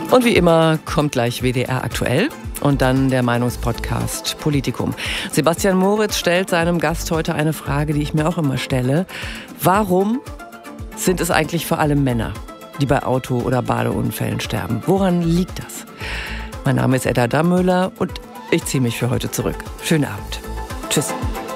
Und wie immer kommt gleich WDR aktuell und dann der Meinungspodcast Politikum. Sebastian Moritz stellt seinem Gast heute eine Frage, die ich mir auch immer stelle. Warum sind es eigentlich vor allem Männer, die bei Auto- oder Badeunfällen sterben? Woran liegt das? Mein Name ist Edda Dammöller und ich ziehe mich für heute zurück. Schönen Abend. Tschüss.